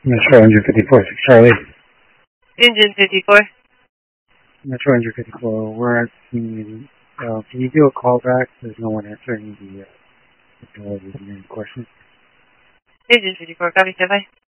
Metro Engine 54, Charlie. Engine 54. Metro Engine 54, we're asking, can you do a callback? There's no one answering the questions. Engine 54, copy, stand by.